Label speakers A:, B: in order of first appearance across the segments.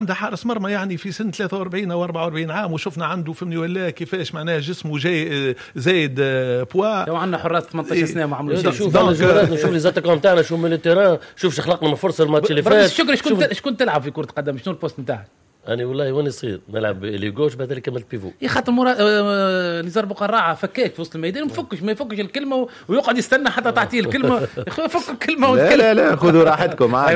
A: ده حارس مرمى يعني في سن 43 أو 44 عام، وشفنا عنده فهمني ولا كيفاش معناه جسمه جاي زايد بوا.
B: لو عندنا حراس 18 سنة ما عملوش شيء.
C: شوف نشوف لي زاتكم تاعنا، شوف من التيران، شوف خلقنا من فرصة الماتش اللي فات.
B: شكرا. شكون تلعب في كرة قدم؟ شنو البوست نتاعك؟
C: أنا والله وين يصير نلعب اللي جوش بعد اللي كملت بيفو.
B: خاطر نزار بقراعة فكاك في وسط الميدان، ما يفكش الكلمة ويقعد يستنى حتى تعطيه الكلمة. فك الكلمة وتكلم.
D: لا خذوا راحتكم عادي.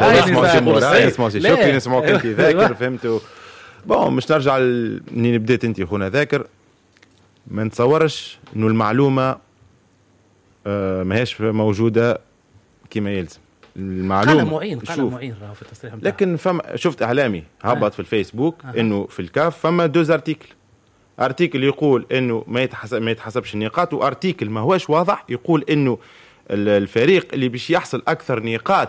D: شكرا نسمعوك انت ذاكر فهمتوا. بون مش نرجع منين بديت انت خونا ذاكر. ما نتصورش انه المعلومة ماهيش موجودة كما يلزم. المعلومة
B: قال معين راهو في التصريح متاعه.
D: لكن فما شفت اعلامي هبط في الفيسبوك انه في الكاف فما دوز ارتيكل يقول انه ما يتحسبش النقاط، وارتيكل ما هوش واضح يقول انه الفريق اللي باش يحصل اكثر نقاط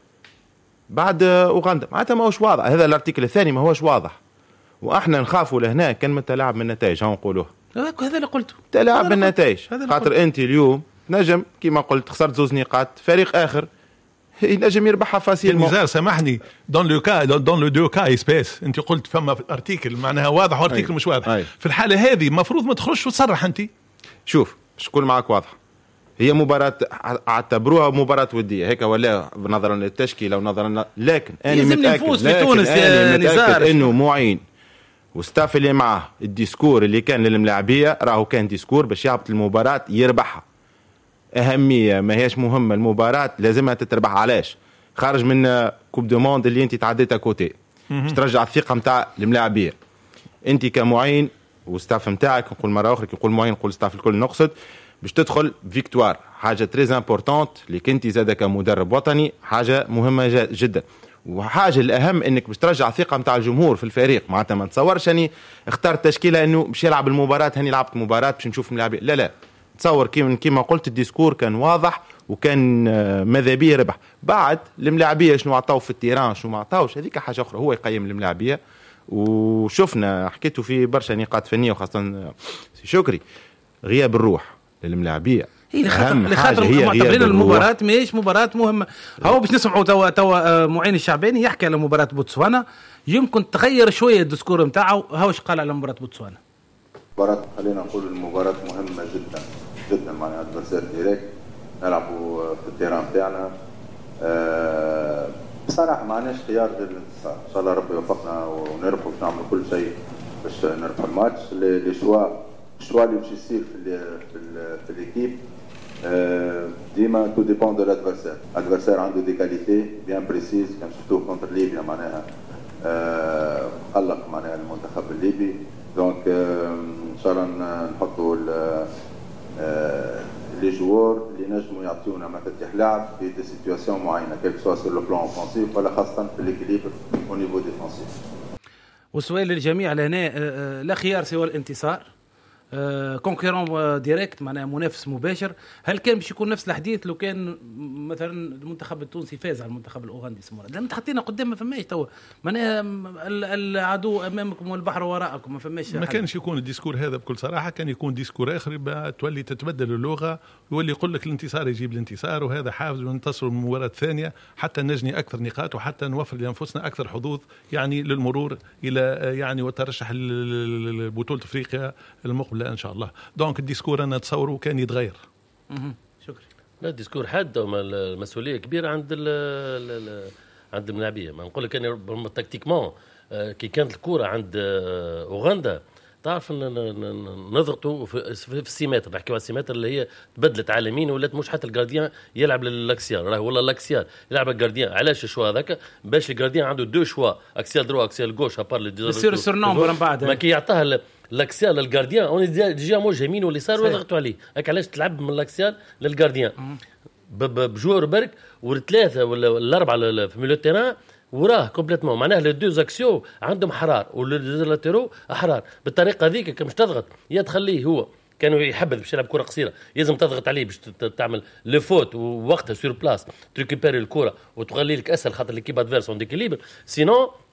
D: بعد اوغندا معناتها ما هوش واضح. هذا الارتيكل الثاني ما هوش واضح، واحنا نخافوا لهنا كان من تلاعب من النتائج. هون نقولوه
B: هذا اللي قلته،
D: تلاعب بالنتائج. خاطر انت اليوم نجم كما قلت خسرت 2 نقاط، فريق اخر ينجم يربحها فاسيل.
A: نزار سامحني دون لو دو كا اسبيس انت قلت فما ارتيكل معناها واضح وارتيكل مش واضح. في الحاله هذه المفروض ما تخرجش وتصرح انت.
D: شوف شكون معك واضح، هي مباراة اعتبروها مباراة ودية هيك ولا نظرا للتشكيلة ونظرا، لكن انا متأكد
B: في تونس يا نزار
D: انه معين وستاف اللي معه الديسكور اللي كان للملاعبية راهو كان ديسكور باش يهبط المباراة يربحها. أهمية ما هيش مهمة المباراة لازمها تتربح. علاش؟ خارج من كوب دو موند اللي انت تعديتها كوتي باش ترجع الثقة متاع الملاعبية. انت كمعين وستاف متاعك، نقول مرة أخرى يقول معين نقول ستاف الكل نقصد، باش تدخل فيكتوار حاجة تريز امبورتانت اللي كنتي زادا كمدرب وطني، حاجة مهمة جدا. وحاجة الأهم انك باش ترجع الثقة متاع الجمهور في الفريق. معناتها ما نتصورش اني اخترت تشكيلة انه باش يلعب المباراة هني لعبت مباراة باش نشوف الملاعبية. لا تصور كيما قلت الديسكور كان واضح وكان ماذا بيه ربح. بعد الملاعبيه شنو عطاو في التيران شنو ما عطاوش هذيك حاجه اخرى، هو يقيم الملاعبيه. وشفنا حكيتوا في برشا نقاط فنيه وخاصه شكري غياب الروح للملاعبيه.
B: خاطر معتبرين المباراة ماهيش مباراة مهمة. هو باش نسمعوا توا معين الشعباني يحكي على مباراة بوتسوانا، يمكن تغير شوية الديسكور نتاعو. هاوش قال على مباراة بوتسوانا؟
E: مباراة خلينا نقول المباراة مهمة جدا جدا، معناها ادفرسير ديريكت نلعبوا في التيران تاعنا. بصراحة ما عندناش خيار غير الانتصار. ان شاء الله ربي يوفقنا ونربحوا باش نعملوا كل شيء باش نربحوا الماتش. لي شوا اللي باش يصير في الإيكيب ديما تو ديبون دو الادفرسير عنده دي كاليتي بيان بريسيز. كان شفتوه كونتر ليبيا معناها قلق معناها المنتخب الليبي. دونك ان شاء الله نحطوا لي جوار اللي نجموا يعطيونا مفاتيح لعب في دي سيتواسيون معينه كيف سوا سور لو بلان اوفنسيف ولا خاصه في ليكيليبر او نيفو ديفنسيف.
B: والسؤال للجميع لهنا، لا خيار سوى الانتصار، كونكورون ديريكت معناها منافس مباشر. هل كان باش يكون نفس الحديث لو كان مثلا المنتخب التونسي فاز على المنتخب الاوغندي؟ سمونا لما تحطينا قدام ما فماش توا معناها العدو امامكم والبحر وراءكم، ما فماش.
A: ما كانش يكون الديسكور هذا بكل صراحه، كان يكون ديسكور اخر تولي تتبدل اللغه ويولي يقول لك الانتصار يجيب الانتصار وهذا حافز وننتصر من المباراه الثانيه حتى نجني اكثر نقاط وحتى نوفر لانفسنا اكثر حظوظ يعني للمرور الى يعني وترشح لبطوله افريقيا المقبله ان شاء الله. دونك الديسكور انا اتصوره كان يتغير.
B: شكرا.
C: لا الديسكور حاد المسؤوليه كبيره عند الملاعبيه. ما نقول لك انا تكتيكمون كي كانت الكره عند اوغندا تعرف نضغطوا في السيماتر، نحكيوا على السيماتر اللي هي تبدلت عالمين ولات مش حتى الجارديان يلعب للاكسيال راه والله الاكسيال يلعب الجارديان. علاش الشوا هذاك؟ باش الجارديان عنده دو شوا اكسيال درو اكسيال غوش ابار
B: يصير سورنومبر من بعد
C: ما كي يعطاها الاكسيال للجارديان اون ديجا موج يمين واليسار ويضغطوا عليه. هكا علاش تلعب من الاكسيال للجارديان بجوار برك والثلاثه ولا الاربعه في ميلو تيران وراه كومبليتمون. معناه لي دو اكسيو عندهم حرار ولاتيرو احرار. بالطريقه هذيك كي مش تضغط يا تخليه هو كانوا يحبذ باش يلعب كره قصيره لازم تضغط عليه باش تعمل لو فوت ووقتها سور بلاس تريكوبيري الكره وتخلي لك اسهل خاطر ليكيب ادفيرس اون ديكيليبر. سينو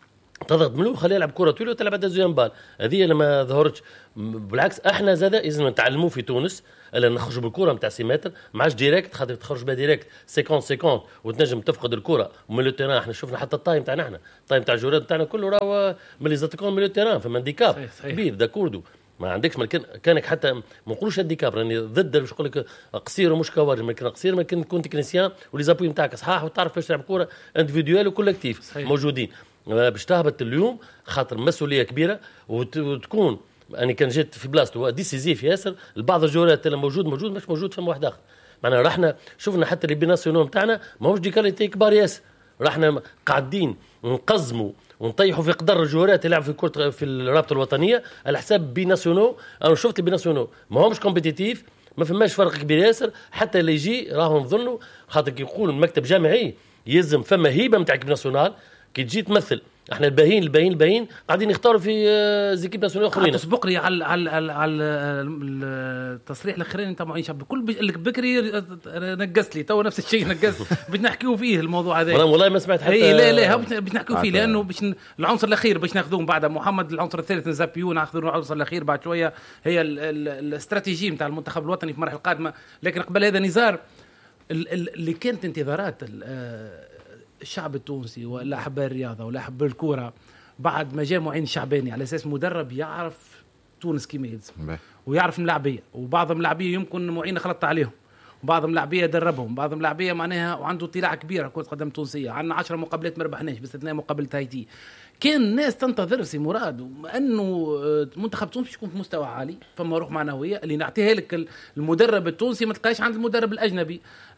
C: تضغط منه خليه يلعب كره طويله وتلعب دوزيام بال. هذه اللي ما ظهرتش. بالعكس احنا زاد لازم نتعلموا في تونس الا نخرجوا بالكره نتاع سيمتر ما عادش ديريكت، خاطر تخرج بها ديريكت 50 وتنجم تفقد الكره ومن لو تيران. احنا شفنا حتى التايم تاعنا، احنا التايم تاع الجولات تاعنا كله راهو من لي زاتيكون من لو تيران، فما هانديكاب كبير داكوردو ما عندكش. كانك حتى ما نقولوش هانديكاب راني ضد باش نقول لك قصير ومش كوارج، ما كان قصير ما كان تكون تكنيسيان ولي زابوي نتاعك صحاح وتعرف باش تلعب كره انديفيدوال وكولكتيف موجودين باش تهبط اليوم، خاطر مسؤوليه كبيره وتكون. أنا كان جيت في بلاصته ديسيزيف ياسر. البعض الجولات اللي موجود مش موجود فما واحد آخر. معناها رحنا شفنا حتى اللي بيناسيونال نتاعنا ماهوش دي كاليتي كبار ياسر. رحنا قاعدين نقزموا ونطيحوا في قدر الجولات يلعب في كرة في الرابطة الوطنية على حساب بيناسيونال. أنا شفت بيناسيونال ما همش كومبيتيتيف، ما فماش فرق كبير ياسر. حتى اللي يجي راهم نظنوا خاطر يقول المكتب جامعي يلزم فما هيبة نتاع بيناسيونال كي تجي تمثل. احنا الباهين قاعدين يختاروا في زيكيب ناسيونال اخرين.
B: تسبق لي على التصريح الاخراني نتاع معين شعب كل بكري نقصت لي تو نفس الشيء نقص باش نحكيوا فيه الموضوع هذا.
C: والله ما سمعت حتى.
B: لا باش نحكيوا فيه لانه باش العنصر الاخير باش ناخذوه بعد محمد. العنصر الثالث نزابيو ناخذوا العنصر الاخير بعد شويه هي الاستراتيجيه نتاع المنتخب الوطني في المرحله القادمه. لكن قبل هذا نزار اللي كانت انتظارات الشعب التونسي ولا أحباء الرياضة ولا أحباء الكورة بعد ما جاء معين شعباني على أساس مدرب يعرف تونس كيما يلزم ويعرف ملاعبية، وبعض الملاعبية يمكن معين خلطت عليهم، وبعض الملاعبية دربهم، بعض الملاعبية معناها وعنده اطلاع كبيرة كرة قدم تونسية. عندنا 10 مقابلات ما ربحناش باستثناء مقابلة هايتي. كان الناس تنتظر سي مراد انه منتخب تونس يكون في مستوى عالي، فما روح معنويه اللي نعطيها لك المدرب التونسي ما تلقاش عند المدرب الاجنبي.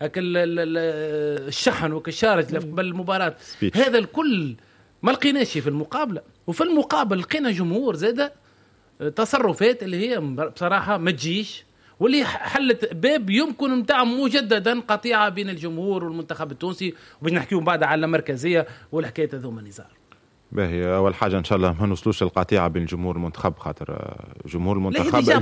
B: الشحن وكالشارج قبل المباراه هذا الكل ما لقيناش في المقابله. وفي المقابل لقينا جمهور زاده تصرفات اللي هي بصراحه ما تجيش، واللي حلت باب يمكن نتاع مجددا قطيعه بين الجمهور والمنتخب التونسي. وباش نحكيو بعد على المركزيه والحكايه هذوما نزار.
D: باهي اول حاجه ان شاء الله ما نوصلوش القطيعه بين جمهور المنتخب، خاطر جمهور المنتخب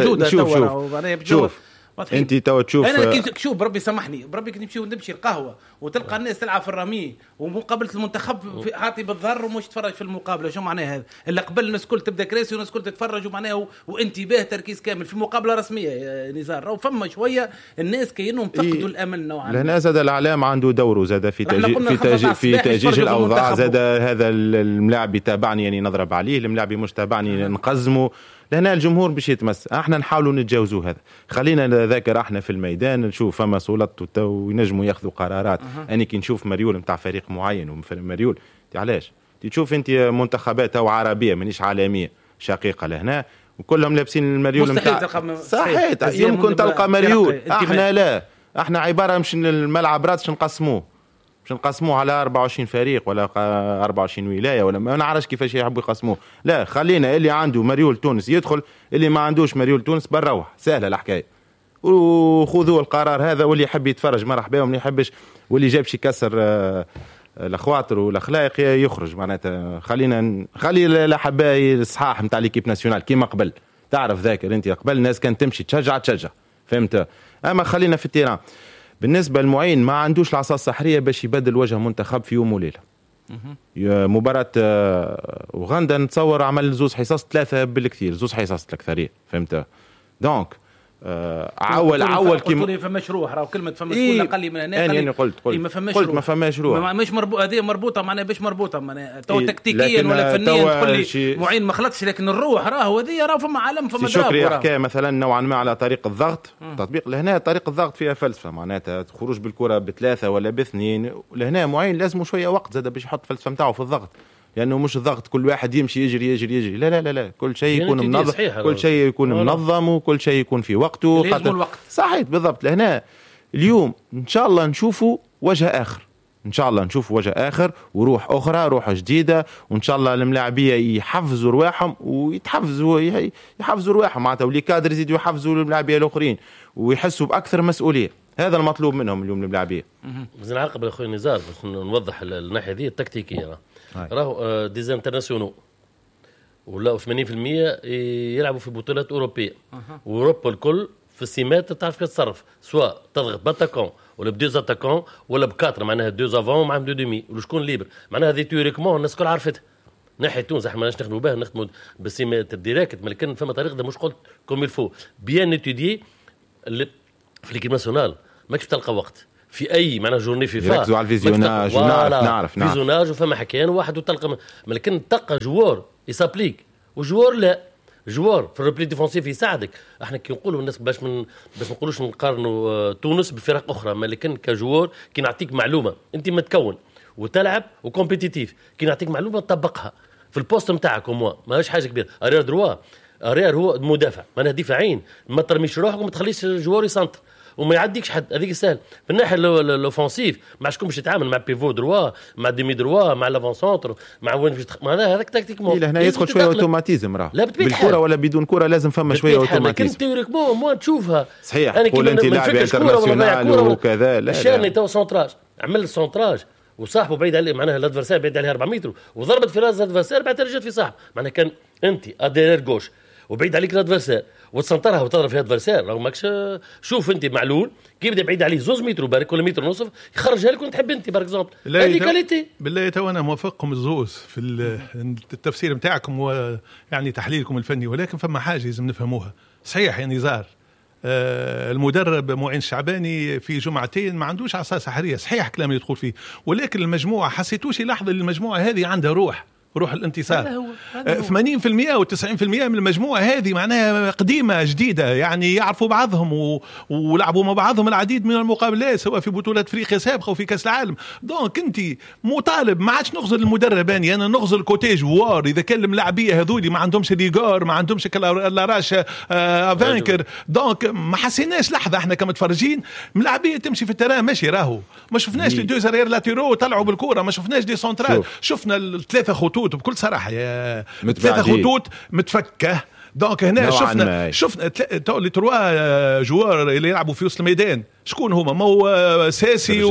D: شوف انت تو تشوف
B: انا شوف بربي سامحني بربي كنت نمشي القهوه وتلقى الناس تلعب في الرمي ومقابله المنتخب في عاطي بالضر ومش تتفرج في المقابله. شو معناها هذا؟ اللي قبل الناس كل تبدا كراسي والناس كل تتفرج ومعناها وانتباه تركيز كامل في مقابله رسميه يا نزار. راهو فما شويه الناس كاينهم فقدوا الامل نوعا ما.
D: لهنا زاد الاعلام عنده دوره زاد في تأجيج الاوضاع. زاد هذا الملاعب يتابعني يعني نضرب عليه، الملاعب مش تابعني نقزمه. لهنا الجمهور باش يتمس. احنا نحاولوا نتجاوزوا هذا. خلينا نذاكر احنا في الميدان نشوف فما سلطات وينجموا ياخذوا قرارات. اني كي نشوف مريول نتاع فريق معين ومريول علاش تشوف انت منتخبات او عربيه مانيش عالميه شقيقه لهنا وكلهم لابسين المريول نتاع صحيح يمكن تلقى مريول. احنا لا، احنا عباره مش الملعب راتش نقسموه على 24 فريق ولا 24 ولايه ولا ما نعرفش كيفاش يحبوا يقسموه. لا، خلينا اللي عنده مريول تونس يدخل، اللي ما عندوش مريول تونس بروح. سهله الحكايه. وخذوا القرار هذا، واللي يحب يتفرج مرحبا وما يحبش، واللي جابش يكسر الاخواطر والاخلاق يخرج. معناتها خلي الاحباء الصحاح نتاع ليكيب ناسيونال كيما قبل. تعرف ذاكر انت قبل الناس كانت تمشي تشجع فهمت. اما خلينا في التيران. بالنسبه للمعين ما عندوش العصا السحريه باش يبدل وجه منتخب في يوم وليله. مباراه اوغندا نتصور عمل زوز حصص 3 بالكثير، زوز حصص الاكثريه فهمت. دونك عول
B: كيما فماش روح. راهو كلمه فماش كل اقل من هنا.
D: انا قلت ما فماش روح.
B: مش مربوطه هذه مربوطه معناها باش مربوطه معناها تو تكتيكيا ولا فنيا تقول لي معين ما خلطش. لكن الروح راهو هذه راه فما عالم فما دراب.
D: شكري حكايه مثلا نوعا ما على طريق الضغط تطبيق. لهنا طريق الضغط فيها فلسفه معناتها خروج بالكره ب3 ولا ب2. لهنا معين لازم شويه وقت زاد باش يحط فلسفه نتاعو في الضغط، لانه مش الضغط كل واحد يمشي يجري. لا كل شيء يكون منظم، كل شيء يكون منظم وكل شيء يكون في وقته. صحيح بالضبط. لهنا اليوم ان شاء الله نشوفوا وجه اخر، ان شاء الله نشوفوا وجه اخر وروح اخرى، روح جديده. وان شاء الله الملاعبيه يحفزوا رواحهم يحفزوا رواحهم معناتها، واللي كادر يزيدوا يحفزوا الملاعبيه الاخرين ويحسوا باكثر مسؤوليه. هذا المطلوب منهم اليوم الملاعبيه.
C: زين عقب اخوي نزار باش نوضح الناحيه دي التكتيكيه. راهو ديز انترناسيونال ولا 80% يلعبوا في بطولات اوروبيه. واوروبا الكل في السيمات تعرف كيف تتصرف، سواء تضغط باتاكون ولا بدوز اتاكون ولا بكاتر، معناها دوز افون مع دو دومي وشكون ليبر. معناها هذه تيوريكمون الناس الكل عرفتها. ناحيه تونس احنا ماناش نخدموا بها، نخدموا بسيمات ديريكت، لكن فما طريقه مش قلت كوم الفو بيان اتوديي في ليكيب ناسيونال. ماكش تلقى وقت في اي معناها جورني فيفا
D: يركزوا على الفيزيوناج. نعرف
C: فيزيوناج وفما حكيان واحد وتلقى، لكن تلقى جوار يسابليك وجوار لا. جوار في الريبلي ديفونسيف يساعدك. احنا كي نقولوا الناس باش ما نقولوش نقارنوا تونس بفرق اخرى، لكن كجوار كي نعطيك معلومه انت متكون وتلعب وكومبيتيتيف، كي نعطيك معلومه تطبقها في البوست نتاعك ماهيش حاجه كبيره. ارير دروا ارير هو مدافع، معناها دفاعين، ما ترميش روحك وما تخليش الجوار يسنتر وما يعديكش حد، هذيك سهل. في الناحيه الاوفنسيف مع شكون باش تتعامل، مع بيفو دروا، مع ديمي دروا، مع لافون سونتر، مع وين باش معناها هذاك تكتيك
D: مو هنا يدخل شويه اوتوماتيزم. راه بالكره ولا بدون كره لازم فما شويه اوتوماتيزم.
C: لكن تيوريكمون مو تشوفها
D: صحيح. قول انت لاعب انترناسيونال وكذا، لا
C: الشارني تو سونتراج، عمل السونتراج وصاحبه بعيد عليه، معناها الادفرسير بعيد عليه 4 متر وضربت في راس الادفرسير، بعد رجعت في صاحب، معناها كان انت ادير جوش وبعيد عليك الادفرسير وتسنطرها وتضرب فيها الادفرسير، راهو ماكش شوف انت معلول كي يبدا بعيد عليه 2 متر وبارك ولا متر ونصف يخرجها لك وتحب انت بار اكزومبل. هذه كاليتي
A: بالله. تو انا موافقكم الزوز في التفسير نتاعكم ويعني تحليلكم الفني، ولكن فما حاجه لازم نفهموها. صحيح يا نزار المدرب معين الشعباني في جمعتين ما عندوش عصا سحريه، صحيح كلام اللي يدخل فيه، ولكن المجموعه حسيتوش لحظه المجموعه هذه عندها روح الانتصار. 80% و 90% من المجموعة هذه معناها قديمة جديدة، يعني يعرفوا بعضهم ولعبوا مع بعضهم العديد من المقابلات سواء في بطولة افريقيا سابقة وفي كأس العالم. دونك انت مطالب ما عادش نغزل المدرباني، انا نغزل كوتي جوار. اذا كان الملاعبية هذولي ما عندهمش ريغور، ما عندهمش لاراش فانكر، دونك ما حسيناش لحظة احنا كمتفرجين ملاعبية تمشي في التران ماشي. راهو ما شفناش لي دوز ارير لاتيرو طلعوا بالكرة، ما شفناش دي سنترال، شفنا الثلاثة خطوط بكل صراحه يا ثلاثه خطوط متفكه. دونك هنا شفنا لي تروا جوار اللي يلعبوا في وسط الميدان. شكون هما؟ ما هو ساسي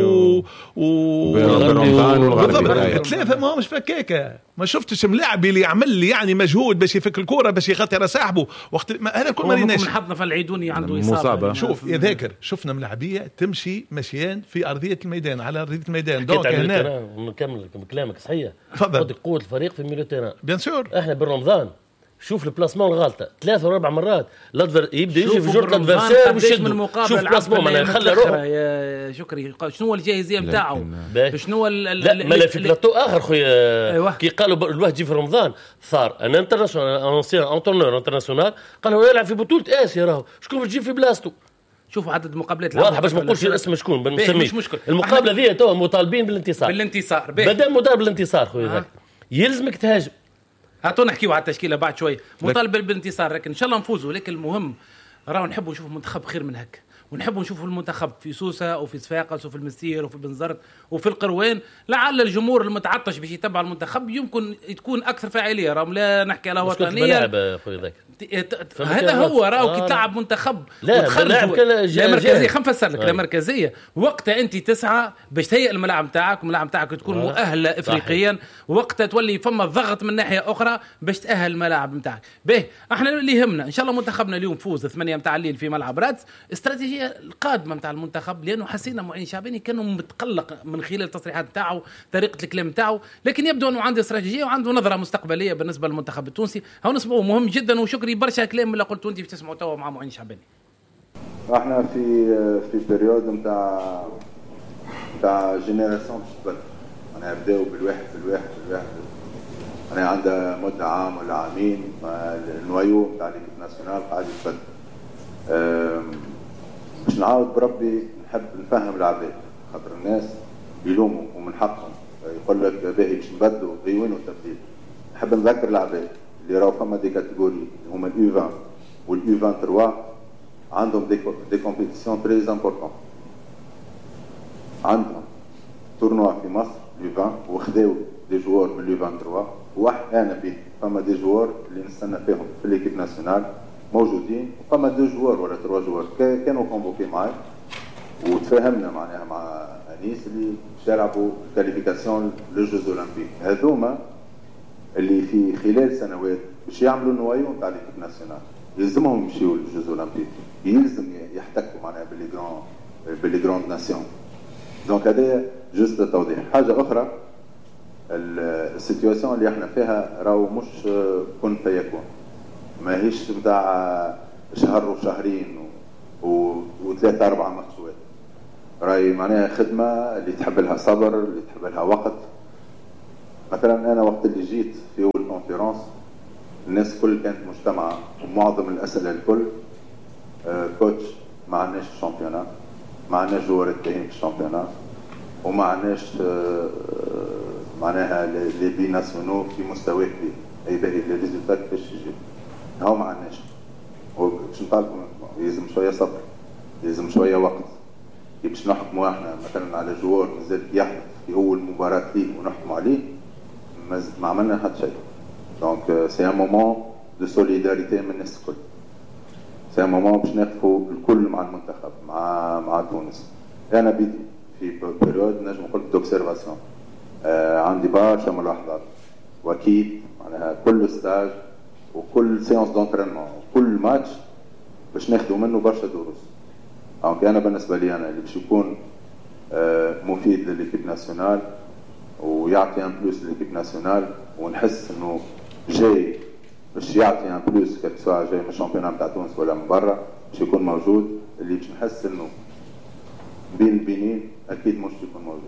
A: ثلاثه ما همش فكاكه. ما شفتش ملاعب اللي يعمل لي يعني مجهود باش يفك الكره باش يغطي على صاحبه وقت هذا كل ما ريناش.
B: من حظنا فالعيدوني عنده اصابه.
A: شوف يا ذاكر شفنا ملاعبيه تمشي مشيان في ارضيه الميدان على ارضيه الميدان. دونك هنا
C: نكمل كلامك صحيح.
A: تفضل.
C: قوه الفريق في ميلو تيران
A: بيان سور.
C: احنا بالرمضان شوف البلاسمون الغلطه 3 و4 مرات يبدا يجي في جرة الادفرسير ويشد. شوف البلاسمون معناها خلى روحه
B: يا شكري. شنو الجاهزيه نتاعو؟ شنو
C: لا في بلاطو اخر خويا. أيوة. كي قالوا الواحد يجي في رمضان ثار انا انترناسيونال انسيان انترنور انترناسيونال قال هو يلعب في بطوله اسيا راهو شكون باش تجي في بلاصتو.
B: شوفوا عدد مقابلات
C: واضح باش ما نقولش الاسم شكون بنسميه. المقابله ذي تو مطالبين بالانتصار بدل مدرب الانتصار خويا ذاك يلزمك تهاجم.
B: هاتوا نحكيوا على التشكيله بعد شوي. مطالب بالانتصار لكن ان شاء الله نفوزوا. لكن المهم راهو نحبوا نشوفوا منتخب خير من هكا، ونحبوا نشوفوا المنتخب في سوسه وفي صفاقس وفي المسير وفي بنزرت وفي القروان. لعل الجمهور المتعطش باش يتبع المنتخب يمكن تكون اكثر فاعليه. راهم لا نحكي على وطنيه هذا هو راهو كي تلعب منتخب وتخرج لا مركزيه. خلينا نفسر لك. لا مركزيه وقتها انت تسعى باش تهيئ الملاعب نتاعك والملاعب نتاعك تكون مؤهله افريقيا، وقتها تولي فما ضغط من ناحيه اخرى باش تاهل الملاعب نتاعك. به احنا اللي يهمنا ان شاء الله منتخبنا اليوم فوز 8 نتاع الليل في ملعب رادس. استراتيجيه القادمه نتاع المنتخب لانه حسينا معين شعباني كانوا متقلق من خلال التصريحات نتاعو طريقه الكلام نتاعو، لكن يبدو انه عنده استراتيجيه وعنده نظره مستقبليه بالنسبه للمنتخب التونسي. هاو نسمعوا مهم جدا. وشكري برشا كلام اللي قلتوا انت تسمعوا توا مع معين شعباني.
E: احنا في بريود نتاع جينيراسيون تتبدل. انا بداو بالواحد انا عندها مده عام ولا عامين النوايو نتاع ليكيب ناسيونال قاعد يتبدل. باش نعاود بربي نحب نفهم العباد خاطر الناس يلوموا ومن حقهم يقول لك باهي باش نبدلوا وين التبديل. نحب نذكر العباد اللي راهو فما دي كاتيجوري هما اليو 20 واليو 23 عندهم دي كومبيتيسيون تري امبورطون. عندهم تورنوا في مصر اليو 20 وخداو دي جوار من اليو 23 وواحد انا بيه فما دي جوار اللي نستنى فيهم في ليكيب ناسيونال موجودين، وفما دو جوار ولا 3 جوار كانوا كونفوكي معايا وتفاهمنا معناها مع انيس اللي يلعبوا كاليفيكاسيون للجوز اولمبيك. هذوما اللي في خلال سنوات باش يعملوا النوايو نتاع ليكيب ناسيونال يلزمهم يمشيوا للجوز اولمبيك، يلزم يحتكوا معناها باللي جراند ناسيون. دونك هذا جوست توضيح. حاجه اخرى السيتواسيون اللي احنا فيها راهو مش كن فيكون، ماهيش نتاع شهر وشهرين وثلاثة 4 ماتشات. راهي معناها خدمة اللي تحب لها صبر، اللي تحب لها وقت. مثلا أنا وقت اللي جيت في أول كونفيرانس الناس كل كانت مجتمعة، ومعظم الأسئلة الكل كوتش ما عندناش الشامبيونات، ما عندناش جوار التهيم في الشامبيونات، وما عندناش معناها لي بي ناسيونو في مستوى كبير. أي باهي لي ريزولتات كيفاش يجيو؟ هاو ما عندناش. باش نطالبوا يلزم شوية صبر، يلزم شوية وقت. باش نحكموا احنا مثلا على جوار مازال يحدث في اول مباراة ليه ونحكموا عليه، ما عملنا حتى شيء. دونك سي ان مومون دو سوليداريتي من الناس الكل. سي ان مومون باش نقفوا الكل مع المنتخب، مع تونس. انا بدي في بيريود نجم نقول دوبسيرفاسيون، عندي برشا ملاحظات، واكيد معناها كل ستاج وكل سيونس دونترينمون وكل ماتش باش ناخذوا منه برشا دروس. دونك انا بالنسبه لي انا اللي باش يكون مفيد لليكيب ناسيونال ويعطي ان بلوس لليكيب ناسيونال، ونحس انه جاي باش يعطي ان بلوس سواء جاي من الشامبيونات نتاع تونس ولا من برا، باش يكون موجود. اللي باش نحس انه بين بينين اكيد مش يكون موجود.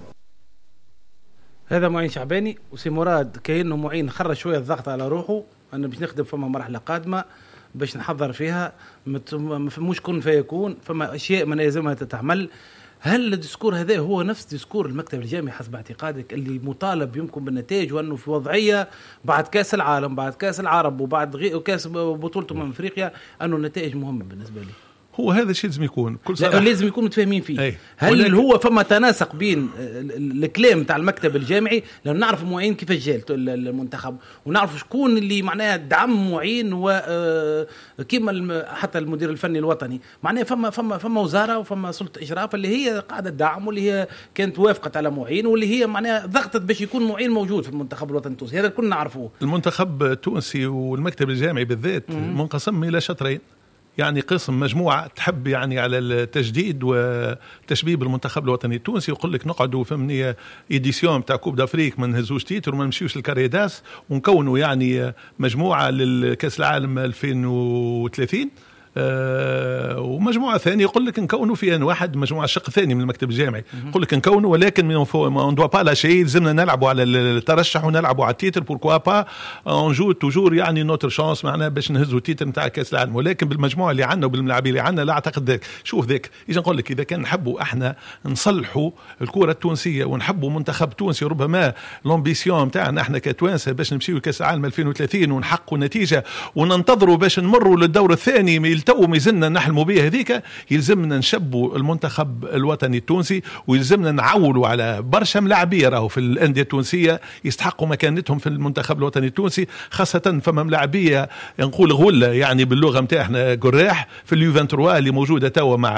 B: هذا معين شعباني. وسي مراد كأنه معين خرج شويه الضغط على روحه، انا باش نخدم فما مرحله قادمه باش نحضر فيها، مش كن فيكون، فما اشياء ما لازمها تتعمل. هل الديسكور هذا هو نفس ديسكور المكتب الجامعي حسب اعتقادك اللي مطالب يمكن بالنتائج، وانه في وضعيه بعد كاس العالم، بعد كاس العرب، وبعد كاس بطوله افريقيا، انه النتائج مهمه بالنسبه لي؟
A: هو هذا الشيء لازم يكون
B: لازم يكونوا متفاهمين فيه. هل هو فما تناسق بين الكلام تاع المكتب الجامعي، لأن نعرف معين كيف جالت المنتخب، ونعرف شكون اللي معناها دعم معين، وكيما حتى المدير الفني الوطني معناها فما وزارة وفما سلطة إشراف اللي هي قاعدة دعم، واللي هي كانت وافقت على معين، واللي هي معناها ضغطت باش يكون معين موجود في المنتخب الوطني التونسي. هذا كلنا نعرفوه.
A: المنتخب التونسي والمكتب الجامعي بالذات منقسم إلى شطرين، يعني قسم مجموعة تحب يعني على التجديد وتشبيب المنتخب الوطني التونسي، ويقول لك نقعدوا فهمني إديسيون تاع كوب دافريك ما نهزوش تيتر وما نمشيوش الكاريداس، ونكونوا يعني مجموعة للكأس العالم 2030. ومجموعة ثانية يقول لك نكونوا في ان واحد، مجموعة الشق الثاني من المكتب الجامعي يقول لك نكونوا، ولكن ما دوا با لا شيء، لازمنا نلعبوا على الترشح ونلعبوا على التيتر، بوركوا با اون جو توجور يعني نوتر شانس معناها باش نهزوا التيتر نتاع كاس العالم. ولكن بالمجموعة اللي عندنا وبالملاعبين اللي عندنا لا اعتقد ذلك. شوف ذاك اجي نقول لك، اذا كان نحبوا احنا نصلحوا الكرة التونسية ونحبوا منتخب تونسي، ربما لومبيسيون نتاعنا احنا كتوانسه باش نمشيو كاس العالم 2030 ونحققوا نتيجة وننتظروا باش نمروا للدور الثاني يلتووا ميزننا نحلموا بها هذيك، يلزمنا نشبوا المنتخب الوطني التونسي، ويلزمنا نعولوا على برشا ملاعبيه راهو في الانديه التونسيه يستحقوا مكانتهم في المنتخب الوطني التونسي، خاصه فما ملاعبيه نقول غله يعني باللغه نتاعنا قراح في اليو 23 اللي موجوده توا مع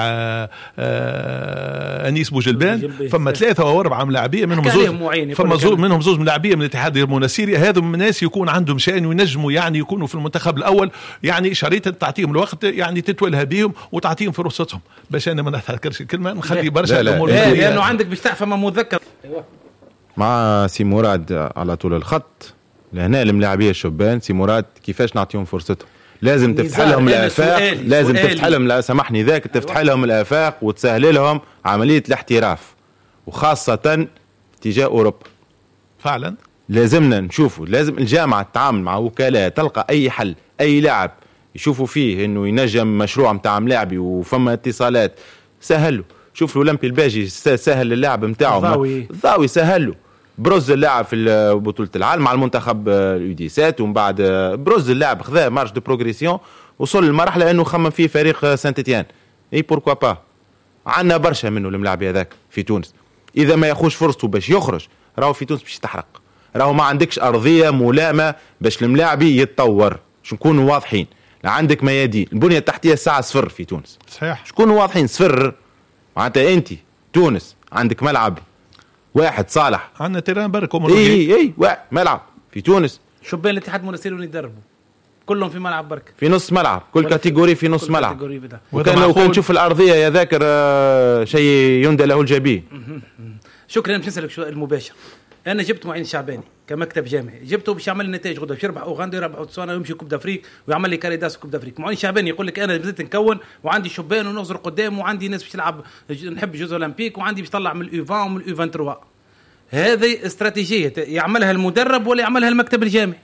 A: انيس بوجلبان، فما 3 أو 4 ملاعبيه منهم زوج ملاعبيه من الاتحاد المنسيري. هذم الناس يكون عندهم شأن وينجموا يعني يكونوا في المنتخب الاول، يعني شريطه تعطيهم الوقت يعني تتولها بيهم وتعطيهم فرصتهم. باش انا ما نذكرش الكلمه نخلي برشا الامور
B: لانه عندك باش تعرف مذكر
D: مع سي مراد على طول الخط لهنا. الملاعبيه الشبان سي مراد كيفاش نعطيهم فرصتهم؟ لازم تفتح لهم الافاق، لازم تفتح لهم، لا سامحني ذاك، تفتح لهم الافاق وتسهل لهم عمليه الاحتراف، وخاصه تجاه اوروبا.
A: فعلا
D: لازمنا نشوفوا، لازم الجامعه تتعامل مع وكلاء، تلقى اي حل، اي لاعب يشوفوا فيه انه ينجم مشروع متاع ملاعبي وفما اتصالات سهلوا. شوف الاولمبي الباجي سهل اللاعب نتاعو، الضاوي سهلوا، بروز اللاعب في بطوله العالم مع المنتخب اليو17، ومن بعد بروز اللاعب خذا مارش دو بروغريسيون، وصل للمرحله انه خمم فيه فريق سانت إتيان. اي بوركوا با، عندنا برشا منه الملاعب هذاك في تونس. اذا ما ياخوش فرصته باش يخرج، راهو في تونس باش يتحرق، راهو ما عندكش ارضيه ملامه باش الملاعبي يتطور. باش نكونوا واضحين، لا عندك ميادين، البنيه التحتيه الساعه صفر في تونس.
A: صحيح،
D: شكونوا واضحين، صفر. معناتها انت تونس عندك ملعب واحد صالح،
A: عندنا تيران برك
D: اي واحد ملعب في تونس.
B: شبان الاتحاد المنسيري يدربوا كلهم في ملعب برك،
D: في نص ملعب، كل كاتيجوري في نص ملعب. وكان نشوف الارضيه يا ذاكر شيء يندى له الجبين.
B: شكرا. باش نسالك المباشر، انا جبت معين شعباني كمكتب جامعي، جبته باش يعمل نتائج غدا، باش يربح اوغندا، يربح بوتسوانا، ويمشي كوب دافريك ويعمل لي كاريداس كوب دافريك. معين شعباني يقول لك انا بديت نكون وعندي شبان ونغزر قدام وعندي ناس باش تلعب، نحب جوز اولمبيك وعندي باش طلع من اليو 20 ومن اليو 23. هذه استراتيجيه يعملها المدرب ولا يعملها المكتب الجامعي.